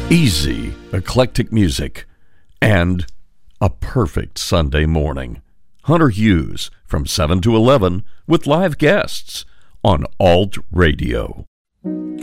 Easy, eclectic music, and a perfect Sunday morning. Hunter Hughes from 7 to 11 with live guests on Alt Radio.